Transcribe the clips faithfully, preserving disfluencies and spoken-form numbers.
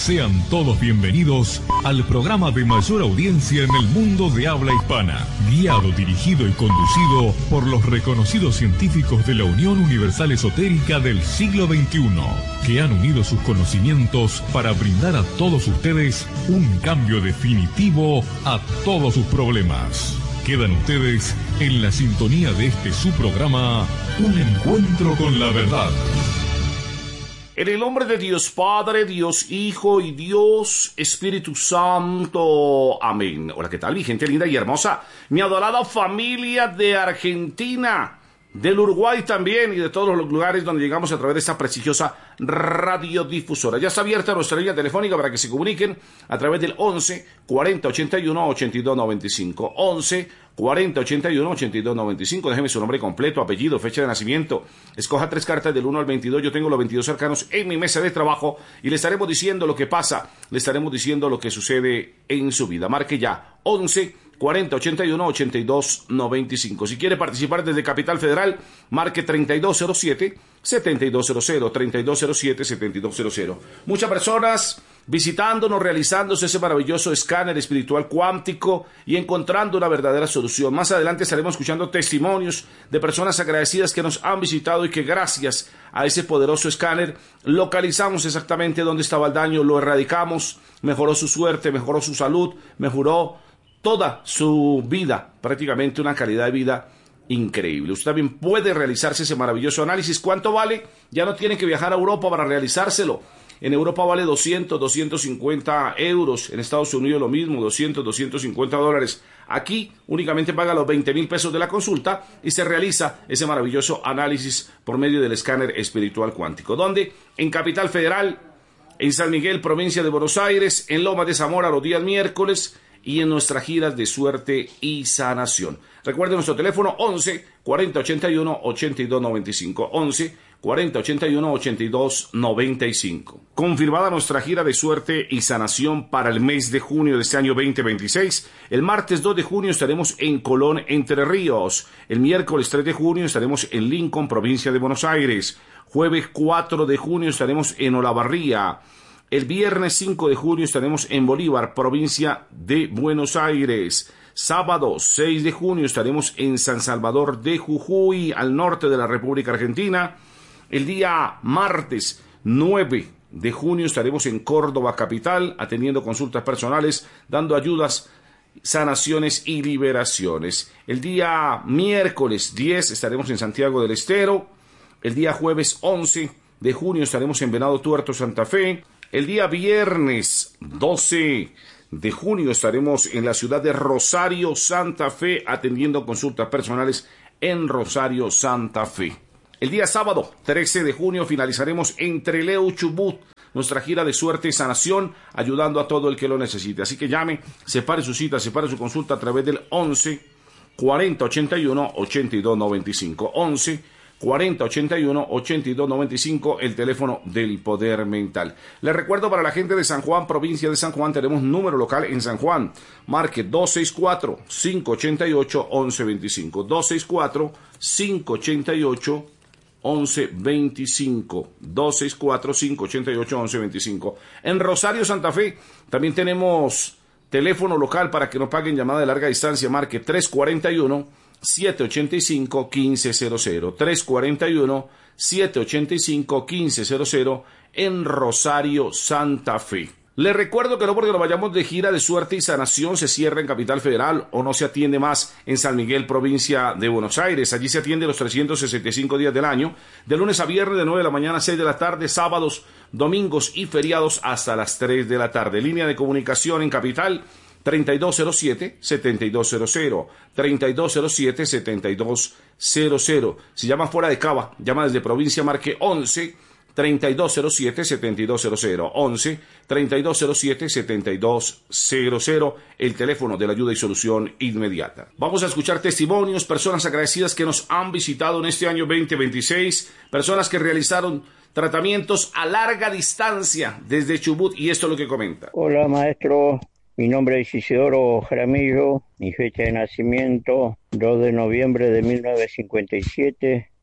Sean todos bienvenidos al programa de mayor audiencia en el mundo de habla hispana, guiado, dirigido y conducido por los reconocidos científicos de la Unión Universal Esotérica del siglo veintiuno, que han unido sus conocimientos para brindar a todos ustedes un cambio definitivo a todos sus problemas. Quedan ustedes en la sintonía de este su programa, Un Encuentro con la Verdad. En el nombre de Dios Padre, Dios Hijo y Dios Espíritu Santo. Amén. Hola, ¿qué tal, mi gente linda y hermosa? Mi adorada familia de Argentina, del Uruguay también y de todos los lugares donde llegamos a través de esta prestigiosa radiodifusora. Ya está abierta nuestra línea telefónica para que se comuniquen a través del once cuarenta ochenta y uno ochenta y dos noventa y cinco. once cuarenta ochenta y uno ochenta y dos noventa y cinco. Déjeme su nombre completo, apellido, fecha de nacimiento. Escoja tres cartas del uno al veintidós. Yo tengo los veintidós arcanos en mi mesa de trabajo y le estaremos diciendo lo que pasa, le estaremos diciendo lo que sucede en su vida. Marque ya once cuarenta ochenta y uno ochenta y dos noventa y cinco. Si quiere participar desde Capital Federal, marque treinta y dos cero siete setenta y dos cero cero, treinta y dos cero siete setenta y dos cero cero. Muchas personas visitándonos, realizándose ese maravilloso escáner espiritual cuántico y encontrando una verdadera solución. Más adelante estaremos escuchando testimonios de personas agradecidas que nos han visitado y que gracias a ese poderoso escáner localizamos exactamente dónde estaba el daño, lo erradicamos, mejoró su suerte, mejoró su salud, mejoró toda su vida, prácticamente una calidad de vida increíble. Usted también puede realizarse ese maravilloso análisis. ¿Cuánto vale? Ya no tiene que viajar a Europa para realizárselo. En Europa vale doscientos, doscientos cincuenta euros. En Estados Unidos lo mismo, doscientos, doscientos cincuenta dólares. Aquí únicamente paga los veinte mil pesos de la consulta y se realiza ese maravilloso análisis por medio del escáner espiritual cuántico. ¿Dónde? En Capital Federal, en San Miguel, provincia de Buenos Aires, en Lomas de Zamora los días miércoles y en nuestras giras de suerte y sanación. Recuerde nuestro teléfono once cuarenta ochenta y uno ochenta y dos noventa y cinco. once cuarenta ochenta y uno ochenta y dos noventa y cinco. Confirmada nuestra gira de suerte y sanación para el mes de junio de este año veinte veintiséis. El martes dos de junio estaremos en Colón, Entre Ríos. El miércoles tres de junio estaremos en Lincoln, provincia de Buenos Aires. Jueves cuatro de junio estaremos en Olavarría. El viernes cinco de junio estaremos en Bolívar, provincia de Buenos Aires. Sábado seis de junio estaremos en San Salvador de Jujuy, al norte de la República Argentina. El día martes nueve de junio estaremos en Córdoba capital, atendiendo consultas personales, dando ayudas, sanaciones y liberaciones. El día miércoles diez estaremos en Santiago del Estero. El día jueves once de junio estaremos en Venado Tuerto, Santa Fe. El día viernes doce de junio estaremos en la ciudad de Rosario, Santa Fe, atendiendo consultas personales en Rosario, Santa Fe. El día sábado trece de junio finalizaremos en Trelew, Chubut, nuestra gira de suerte y sanación, ayudando a todo el que lo necesite. Así que llame, separe su cita, separe su consulta a través del once cuarenta ochenta y uno ochenta y dos noventa y cinco. once cuarenta ochenta y uno ochenta y dos noventa y cinco, el teléfono del poder mental. Les recuerdo, para la gente de San Juan, provincia de San Juan, tenemos número local en San Juan. Marque dos seis cuatro, cinco ocho ocho, once veinticinco. dos seis cuatro, cinco ocho ocho, once veinticinco. dos seis cuatro, cinco ocho ocho, once veinticinco. En Rosario, Santa Fe, también tenemos teléfono local para que no paguen llamada de larga distancia. Marque tres cuarenta y uno, siete ochenta y cinco, quince cero cero. tres cuarenta y uno, siete ochenta y cinco, quince cero cero en Rosario, Santa Fe. Les recuerdo que no porque nos vayamos de gira de suerte y sanación se cierra en Capital Federal o no se atiende más en San Miguel, provincia de Buenos Aires. Allí se atiende los trescientos sesenta y cinco días del año, de lunes a viernes de nueve de la mañana a seis de la tarde, sábados, domingos y feriados hasta las tres de la tarde. Línea de comunicación en Capital treinta y dos cero siete, setenta y dos cero cero, treinta y dos cero siete, setenta y dos cero cero. Si llama fuera de Cava, llama desde provincia, marque once treinta y dos cero siete, setenta y dos cero cero, once treinta y dos cero siete, setenta y dos cero cero, el teléfono de la ayuda y solución inmediata. Vamos a escuchar testimonios, personas agradecidas que nos han visitado en este año veinte veintiséis, personas que realizaron tratamientos a larga distancia desde Chubut, y esto es lo que comenta. Hola, maestro. Mi nombre es Isidoro Jaramillo, mi fecha de nacimiento dos de noviembre de mil novecientos cincuenta y siete,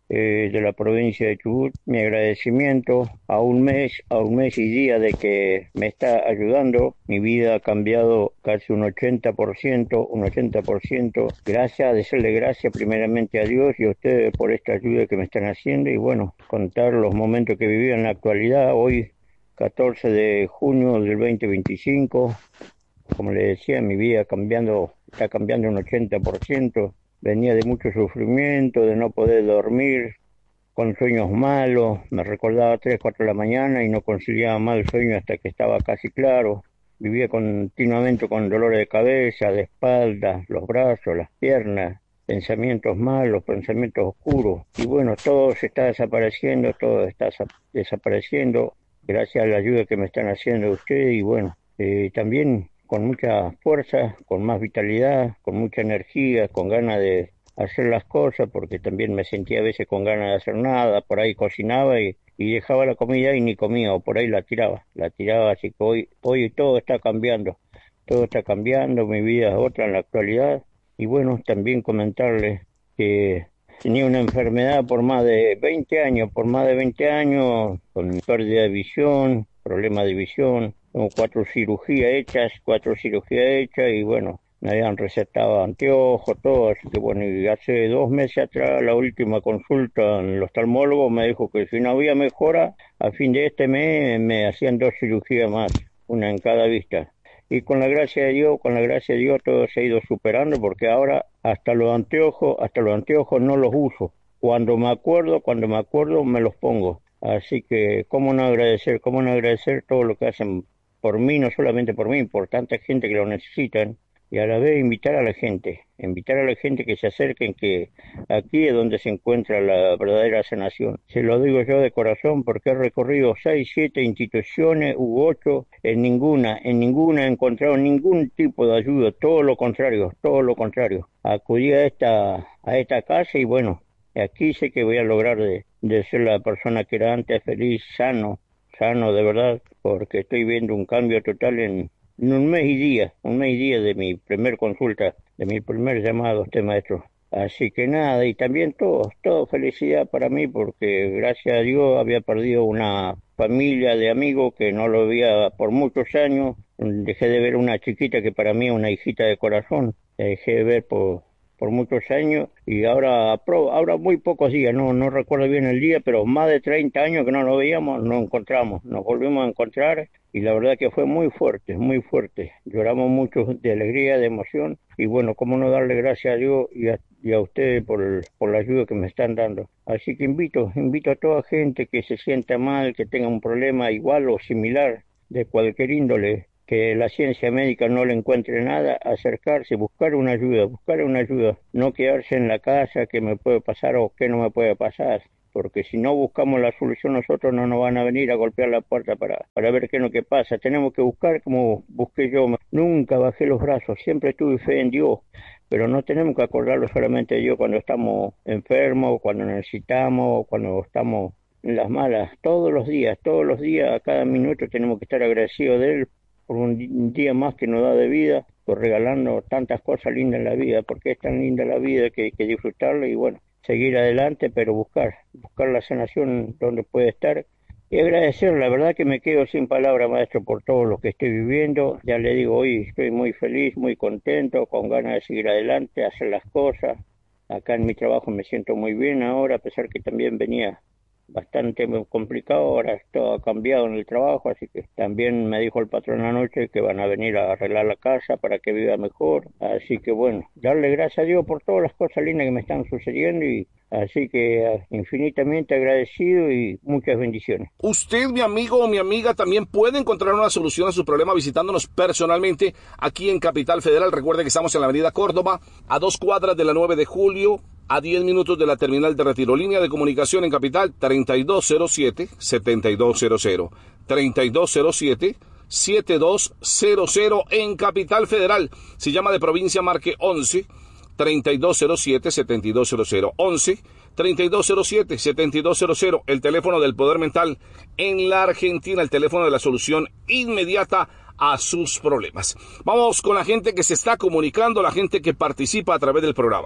eh, de la provincia de Chubut, mi agradecimiento a un mes, a un mes y día de que me está ayudando. Mi vida ha cambiado casi un ochenta por ciento, un ochenta por ciento. Gracias, decirle gracias primeramente a Dios y a ustedes por esta ayuda que me están haciendo y bueno, contar los momentos que viví en la actualidad. Hoy, catorce de junio del veinte veinticinco, como le decía, mi vida cambiando, está cambiando un ochenta por ciento. Venía de mucho sufrimiento, de no poder dormir, con sueños malos. Me recordaba tres, cuatro de la mañana y no conciliaba mal el sueño hasta que estaba casi claro. Vivía continuamente con dolores de cabeza, de espalda, los brazos, las piernas, pensamientos malos, pensamientos oscuros. Y bueno, todo se está desapareciendo, todo está desapareciendo gracias a la ayuda que me están haciendo ustedes y bueno, eh, también con mucha fuerza, con más vitalidad, con mucha energía, con ganas de hacer las cosas, porque también me sentía a veces con ganas de hacer nada, por ahí cocinaba y, y dejaba la comida y ni comía, o por ahí la tiraba, la tiraba, así que hoy, hoy todo está cambiando, todo está cambiando, mi vida es otra en la actualidad, y bueno, también comentarles que tenía una enfermedad por más de veinte años, por más de veinte años, con pérdida de visión, problema de visión, tengo cuatro cirugías hechas, cuatro cirugías hechas y bueno, me habían recetado anteojos, todo, así que bueno, y hace dos meses atrás, la última consulta en el oftalmólogo me dijo que si no había mejora, a fin de este mes me hacían dos cirugías más, una en cada vista. Y con la gracia de Dios, con la gracia de Dios todo se ha ido superando porque ahora hasta los anteojos, hasta los anteojos no los uso. Cuando me acuerdo, cuando me acuerdo me los pongo. Así que cómo no agradecer, cómo no agradecer todo lo que hacen por mí, no solamente por mí, por tanta gente que lo necesitan. Y a la vez invitar a la gente, invitar a la gente que se acerquen, que aquí es donde se encuentra la verdadera sanación. Se lo digo yo de corazón porque he recorrido seis, siete instituciones u ocho, en ninguna, en ninguna he encontrado ningún tipo de ayuda, todo lo contrario, todo lo contrario. Acudí a esta, a esta casa y bueno, aquí sé que voy a lograr de, de ser la persona que era antes, feliz, sano, sano de verdad, porque estoy viendo un cambio total en En un mes y día, un mes y día de mi primer consulta, de mi primer llamado a usted, maestro. Así que nada, y también todo, todo felicidad para mí, porque gracias a Dios había perdido una familia de amigos que no lo veía por muchos años. Dejé de ver una chiquita que para mí es una hijita de corazón. La dejé de ver por, por muchos años y ahora, ahora muy pocos días, no, no recuerdo bien el día, pero más de treinta años que no nos veíamos, nos encontramos, nos volvimos a encontrar. Y la verdad que fue muy fuerte, muy fuerte. Lloramos mucho de alegría, de emoción. Y bueno, cómo no darle gracias a Dios y a, y a ustedes por, por la ayuda que me están dando. Así que invito, invito a toda gente que se sienta mal, que tenga un problema igual o similar de cualquier índole, que la ciencia médica no le encuentre nada, acercarse, buscar una ayuda, buscar una ayuda. No quedarse en la casa, qué me puede pasar o qué no me puede pasar. Porque si no buscamos la solución nosotros no nos van a venir a golpear la puerta para, para ver qué es lo que pasa. Tenemos que buscar como busqué yo. Nunca bajé los brazos, siempre tuve fe en Dios, pero no tenemos que acordarlo solamente de Dios cuando estamos enfermos, cuando necesitamos, cuando estamos en las malas. Todos los días, todos los días, a cada minuto tenemos que estar agradecidos de Él por un día más que nos da de vida, por regalarnos tantas cosas lindas en la vida, porque es tan linda la vida que hay que disfrutarla y bueno, seguir adelante, pero buscar, buscar la sanación donde puede estar y agradecer. La verdad que me quedo sin palabras, maestro, por todo lo que estoy viviendo. Ya le digo, hoy estoy muy feliz, muy contento, con ganas de seguir adelante, hacer las cosas. Acá en mi trabajo me siento muy bien ahora, a pesar que también venía bastante complicado, ahora todo ha cambiado en el trabajo, así que también me dijo el patrón anoche que van a venir a arreglar la casa para que viva mejor, así que bueno, darle gracias a Dios por todas las cosas lindas que me están sucediendo y así que infinitamente agradecido y muchas bendiciones. Usted, mi amigo o mi amiga, también puede encontrar una solución a su problema visitándonos personalmente aquí en Capital Federal. Recuerde que estamos en la avenida Córdoba, a dos cuadras de la nueve de julio, a diez minutos de la terminal de Retiro. Línea de comunicación en Capital, treinta y dos cero siete, setenta y dos cero cero. treinta y dos cero siete, setenta y dos cero cero en Capital Federal. Si llama de provincia, marque once, treinta y dos cero siete, setenta y dos cero cero. once, treinta y dos cero siete, setenta y dos cero cero. El teléfono del poder mental en la Argentina, el teléfono de la solución inmediata a sus problemas. Vamos con la gente que se está comunicando, la gente que participa a través del programa.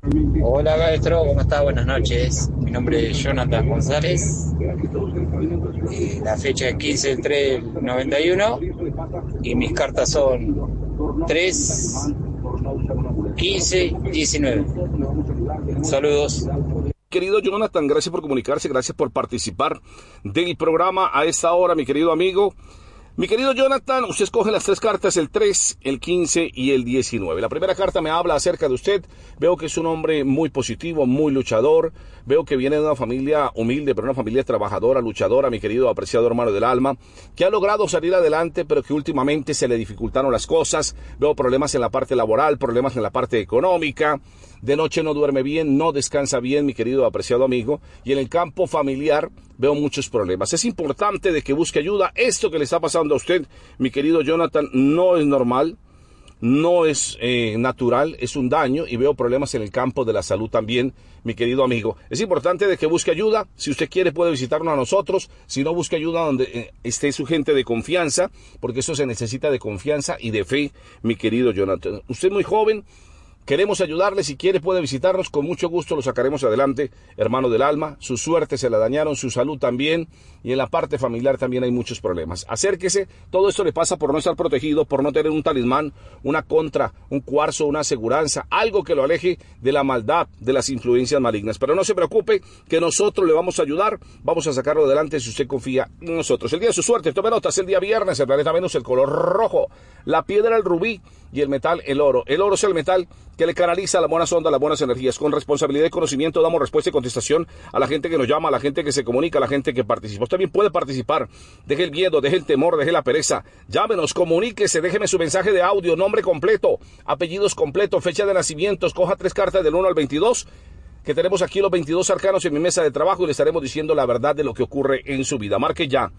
Hola maestro, ¿cómo está? Buenas noches. Mi nombre es Jonathan González. Eh, la fecha es quince del tres del noventa y uno y mis cartas son tres, quince, diecinueve. Saludos. Querido Jonathan, gracias por comunicarse, gracias por participar del programa a esta hora, mi querido amigo. Mi querido Jonathan, usted escoge las tres cartas, el tres, el quince y el diecinueve. La primera carta me habla acerca de usted. Veo que es un hombre muy positivo, muy luchador. Veo que viene de una familia humilde, pero una familia trabajadora, luchadora, mi querido apreciado hermano del alma, que ha logrado salir adelante, pero que últimamente se le dificultaron las cosas. Veo problemas en la parte laboral, problemas en la parte económica. De noche no duerme bien, no descansa bien, mi querido apreciado amigo. Y en el campo familiar veo muchos problemas. Es importante de que busque ayuda. Esto que le está pasando a usted, mi querido Jonathan, no es normal, no es eh, natural, es un daño, y veo problemas en el campo de la salud también, mi querido amigo. Es importante de que busque ayuda. Si usted quiere puede visitarnos a nosotros. Si no, busque ayuda donde eh, esté su gente de confianza, porque eso se necesita de confianza y de fe, mi querido Jonathan. Usted es muy joven. Queremos ayudarle, si quiere puede visitarnos, con mucho gusto lo sacaremos adelante, hermano del alma. Su suerte se la dañaron, su salud también, y en la parte familiar también hay muchos problemas. Acérquese, todo esto le pasa por no estar protegido, por no tener un talismán, una contra, un cuarzo, una aseguranza, algo que lo aleje de la maldad, de las influencias malignas. Pero no se preocupe, que nosotros le vamos a ayudar, vamos a sacarlo adelante si usted confía en nosotros. El día de su suerte, tome nota, es el día viernes, el planeta Venus, el color rojo, la piedra el rubí y el metal el oro. El oro es el metal que le canaliza las buenas ondas, las buenas energías. Con responsabilidad y conocimiento damos respuesta y contestación a la gente que nos llama, a la gente que se comunica, a la gente que participa. Usted también puede participar. Deje el miedo, deje el temor, deje la pereza. Llámenos, comuníquese, déjeme su mensaje de audio, nombre completo, apellidos completos, fecha de nacimiento. Coja tres cartas del uno al veintidós, que tenemos aquí los veintidós arcanos en mi mesa de trabajo, y le estaremos diciendo la verdad de lo que ocurre en su vida. Marque ya.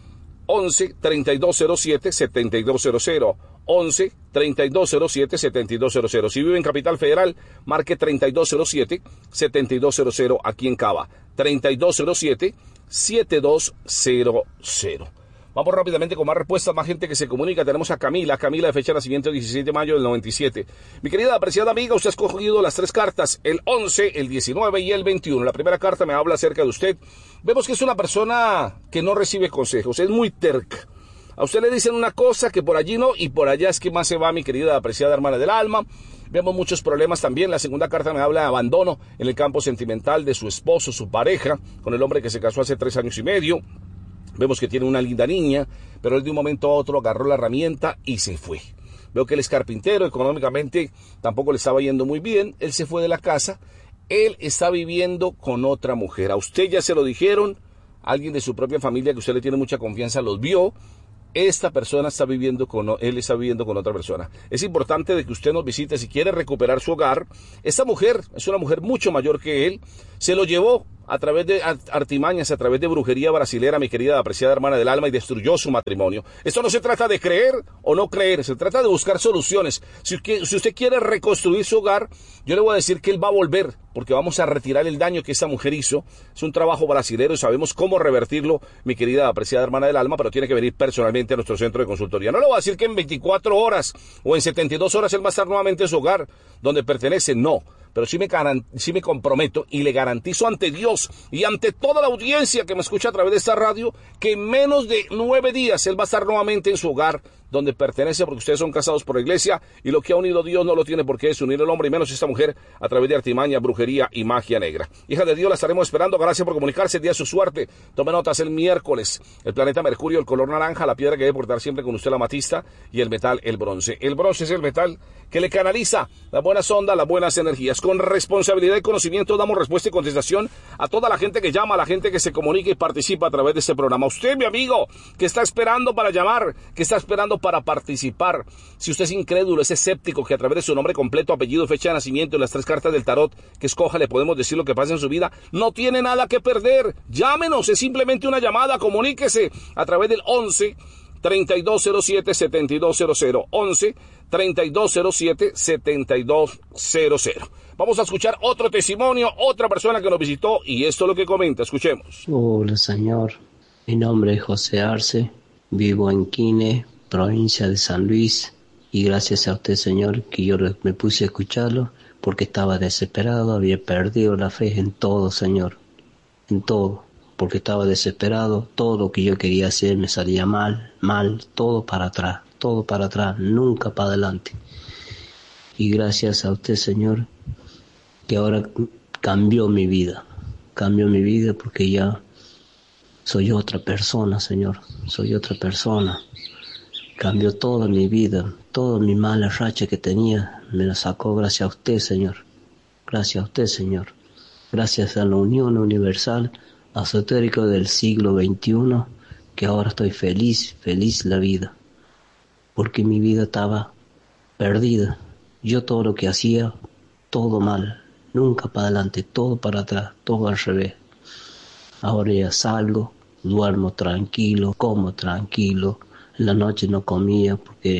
once, treinta y dos cero siete, setenta y dos cero cero. once, treinta y dos cero siete, setenta y dos cero cero. Si vive en Capital Federal, marque treinta y dos cero siete, setenta y dos cero cero aquí en Cava. treinta y dos cero siete, setenta y dos cero cero. Vamos rápidamente con más respuestas, más gente que se comunica. Tenemos a Camila, Camila de fecha de nacimiento dieciséis de mayo del noventa y siete. Mi querida apreciada amiga, usted ha escogido las tres cartas, el once, el diecinueve y el veintiuno. La primera carta me habla acerca de usted. Vemos que es una persona que no recibe consejos, es muy terca. A usted le dicen una cosa que por allí no, y por allá es que más se va, mi querida apreciada hermana del alma. Vemos muchos problemas también. La segunda carta me habla de abandono en el campo sentimental de su esposo, su pareja, con el hombre que se casó hace tres años y medio. Vemos que tiene una linda niña, pero él de un momento a otro agarró la herramienta y se fue. Veo que él es carpintero, económicamente tampoco le estaba yendo muy bien. Él se fue de la casa, él está viviendo con otra mujer. A usted ya se lo dijeron, alguien de su propia familia que usted le tiene mucha confianza los vio. Esta persona está viviendo con, él está viviendo con otra persona. Es importante de que usted nos visite si quiere recuperar su hogar. Esta mujer es una mujer mucho mayor que él. Se lo llevó a través de artimañas, a través de brujería brasilera, mi querida apreciada hermana del alma, y destruyó su matrimonio. Esto no se trata de creer o no creer, se trata de buscar soluciones. Si usted, si usted quiere reconstruir su hogar, yo le voy a decir que él va a volver, porque vamos a retirar el daño que esa mujer hizo. Es un trabajo brasilero y sabemos cómo revertirlo, mi querida apreciada hermana del alma, pero tiene que venir personalmente a nuestro centro de consultoría. No le voy a decir que en veinticuatro horas o en setenta y dos horas él va a estar nuevamente en su hogar, donde pertenece, no. Pero sí me, sí me comprometo y le garantizo ante Dios y ante toda la audiencia que me escucha a través de esta radio, que en menos de nueve días él va a estar nuevamente en su hogar, donde pertenece, porque ustedes son casados por la iglesia, y lo que ha unido Dios no lo tiene por qué desunir el hombre, y menos esta mujer, a través de artimaña, brujería y magia negra. Hija de Dios, la estaremos esperando. Gracias por comunicarse. El día de su suerte. Tome notas, el miércoles, el planeta Mercurio, el color naranja, la piedra que debe portar siempre con usted, la amatista, y el metal, el bronce. El bronce es el metal que le canaliza las buenas ondas, las buenas energías. Con responsabilidad y conocimiento damos respuesta y contestación a toda la gente que llama, a la gente que se comunica y participa a través de este programa. Usted, mi amigo, que está esperando para llamar, que está esperando para participar. Si usted es incrédulo, es escéptico, que a través de su nombre completo, apellido, fecha de nacimiento y las tres cartas del tarot que escoja le podemos decir lo que pasa en su vida, no tiene nada que perder. Llámenos, es simplemente una llamada. Comuníquese a través del once, treinta y dos cero siete, setenta y dos cero cero. once, treinta y dos cero siete, setenta y dos cero cero. Vamos a escuchar otro testimonio, otra persona que nos visitó, y esto es lo que comenta. Escuchemos. Hola, señor. Mi nombre es José Arce. Vivo en Quine, provincia de San Luis, y gracias a usted, señor, que yo me puse a escucharlo, porque estaba desesperado, había perdido la fe en todo, Señor, en todo, porque estaba desesperado, todo lo que yo quería hacer me salía mal, mal, todo para atrás, todo para atrás, nunca para adelante. Y gracias a usted, Señor, que ahora cambió mi vida, cambió mi vida porque ya soy otra persona, Señor, soy otra persona. Cambió toda mi vida, toda mi mala racha que tenía, me la sacó gracias a usted, Señor. Gracias a usted, Señor. Gracias a la Unión Universal Esotérica del siglo veintiuno, que ahora estoy feliz, feliz la vida. Porque mi vida estaba perdida. Yo todo lo que hacía, todo mal. Nunca para adelante, todo para atrás, todo al revés. Ahora ya salgo, duermo tranquilo, como tranquilo. En la noche no comía porque